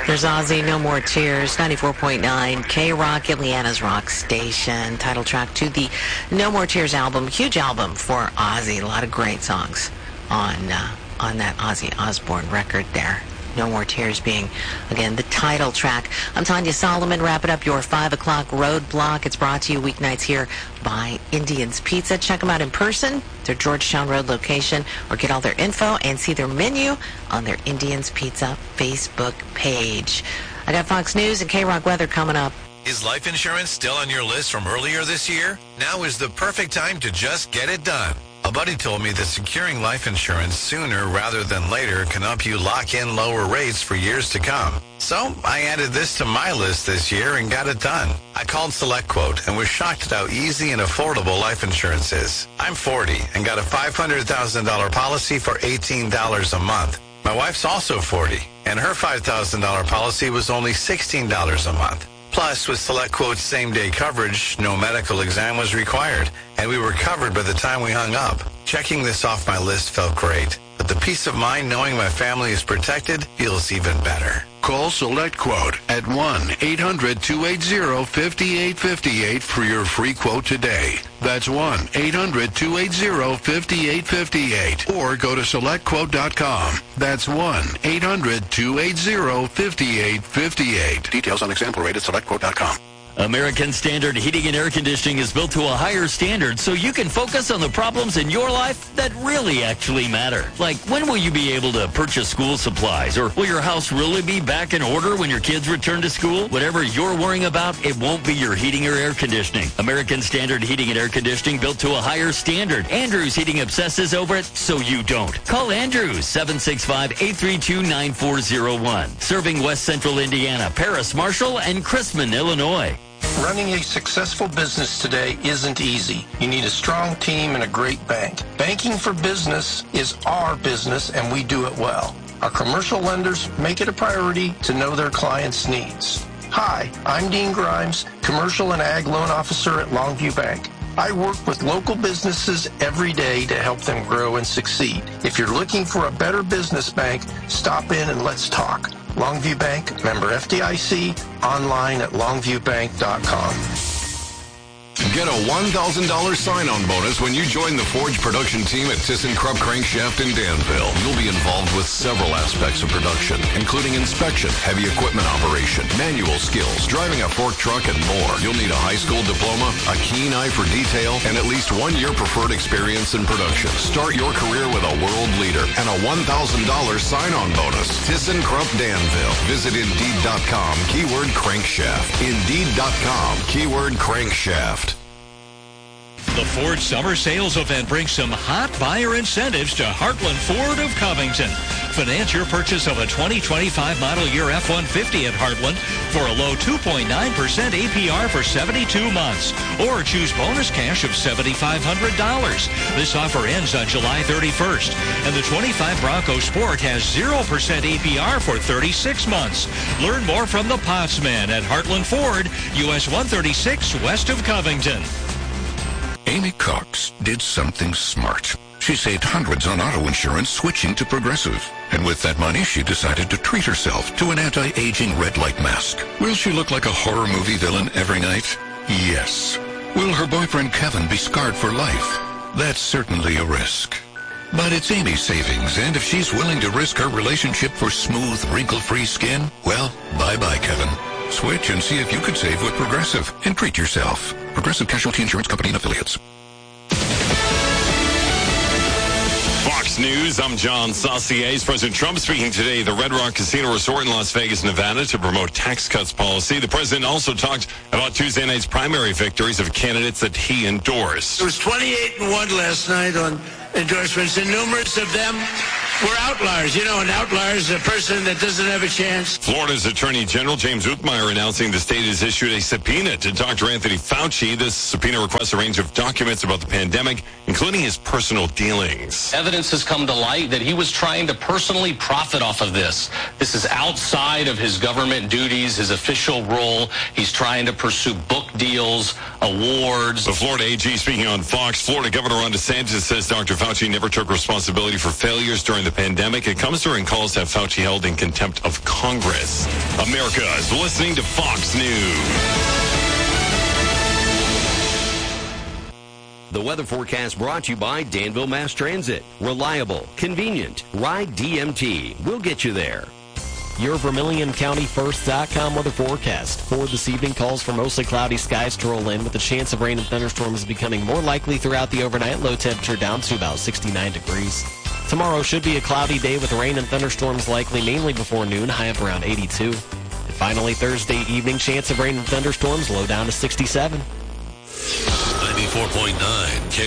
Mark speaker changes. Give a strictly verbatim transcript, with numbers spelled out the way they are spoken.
Speaker 1: There's Ozzy, No More Tears, ninety-four point nine K-Rock, Indiana's rock station. Title track to the No More Tears album. Huge album for Ozzy. A lot of great songs on uh, on that Ozzy Osbourne record there. No More Tears being, again, the title track. I'm Tanya Solomon, wrapping up your five o'clock roadblock. It's brought to you weeknights here by Indian's Pizza. Check them out in person, their Georgetown Road location, or get all their info and see their menu on their Indian's Pizza Facebook page. I got Fox News and K-Rock weather coming up.
Speaker 2: Is life insurance still on your list from earlier this year? Now is the perfect time to just get it done. A buddy told me that securing life insurance sooner rather than later can help you lock in lower rates for years to come. So I added this to my list this year and got it done. I called SelectQuote and was shocked at how easy and affordable life insurance is. I'm forty and got a five hundred thousand dollars policy for eighteen dollars a month. My wife's also forty, and her five thousand dollars policy was only sixteen dollars a month. Plus, with SelectQuote's same-day coverage, no medical exam was required, and we were covered by the time we hung up. Checking this off my list felt great, but the peace of mind knowing my family is protected feels even better.
Speaker 3: Call SelectQuote at one eight hundred two eight zero five eight five eight for your free quote today. That's one eight hundred two eight zero five eight five eight. Or go to select quote dot com. That's one eight hundred two eight zero five eight five eight. Details on example rate at select quote dot com.
Speaker 4: American Standard Heating and Air Conditioning is built to a higher standard so you can focus on the problems in your life that really actually matter. Like, when will you be able to purchase school supplies? Or will your house really be back in order when your kids return to school? Whatever you're worrying about, it won't be your heating or air conditioning. American Standard Heating and Air Conditioning built to a higher standard. Andrews Heating obsesses over it, so you don't. Call Andrews, seven six five, eight three two, nine four zero one. Serving West Central Indiana, Paris, Marshall, and Chrisman, Illinois.
Speaker 5: Running a successful business today isn't easy. You need a strong team and a great bank. Banking for business is our business, and we do it well. Our commercial lenders make it a priority to know their clients' needs. Hi, I'm Dean Grimes, Commercial and Ag Loan Officer at Longview Bank. I work with local businesses every day to help them grow and succeed. If you're looking for a better business bank, stop in and let's talk. Longview Bank, member F D I C, online at longview bank dot com.
Speaker 6: Get a one thousand dollars sign-on bonus when you join the Forge production team at ThyssenKrupp Crankshaft in Danville. You'll be involved with several aspects of production, including inspection, heavy equipment operation, manual skills, driving a fork truck, and more. You'll need a high school diploma, a keen eye for detail, and at least one year preferred experience in production. Start your career with a world leader and a one thousand dollars sign-on bonus. ThyssenKrupp Danville. Visit Indeed dot com, keyword crankshaft. Indeed dot com, keyword crankshaft.
Speaker 7: The Ford Summer Sales Event brings some hot buyer incentives to Heartland Ford of Covington. Finance your purchase of a twenty twenty-five model year F one fifty at Heartland for a low two point nine percent A P R for seventy-two months. Or choose bonus cash of seven thousand five hundred dollars. This offer ends on July thirty-first. And the twenty-five Bronco Sport has zero percent A P R for thirty-six months. Learn more from the Potsman at Heartland Ford, U S one thirty-six west of Covington.
Speaker 3: Amy Cox did something smart. She saved hundreds on auto insurance switching to Progressive. And with that money, she decided to treat herself to an anti-aging red light mask. Will she look like a horror movie villain every night? Yes. Will her boyfriend Kevin be scarred for life? That's certainly a risk. But it's Amy's savings, and if she's willing to risk her relationship for smooth, wrinkle-free skin, well, bye-bye, Kevin. Switch and see if you could save with Progressive and treat yourself. Progressive Casualty Insurance Company and Affiliates.
Speaker 8: Fox News, I'm John Saucier. President Trump speaking today at the Red Rock Casino Resort in Las Vegas, Nevada to promote tax cuts policy. The president also talked about Tuesday night's primary victories of candidates that he endorsed.
Speaker 9: It was twenty-eight and one last night on endorsements, and numerous of them were outliers. You know, an outlier is a person that doesn't have a chance.
Speaker 8: Florida's Attorney General James Uthmeyer announcing the state has issued a subpoena to Doctor Anthony Fauci. This subpoena requests a range of documents about the pandemic, including his personal dealings.
Speaker 10: Evidence has come to light that he was trying to personally profit off of this. This is outside of his government duties, his official role. He's trying to pursue book deals, awards.
Speaker 8: The Florida A G speaking on Fox. Florida Governor Ron DeSantis says Doctor Fauci never took responsibility for failures during the the pandemic. It comes during calls to have Fauci held in contempt of Congress. America is listening to Fox News.
Speaker 11: The weather forecast brought to you by Danville Mass Transit. Reliable, convenient. Ride D M T. We'll get you there.
Speaker 12: Your Vermilion County First dot com weather forecast. For this evening, calls for mostly cloudy skies to roll in with the chance of rain and thunderstorms becoming more likely throughout the overnight. Low temperature down to about sixty-nine degrees. Tomorrow should be a cloudy day with rain and thunderstorms likely mainly before noon, high up around eighty-two. And finally, Thursday evening, chance of rain and thunderstorms low down to sixty-seven.
Speaker 13: ninety-four point nine K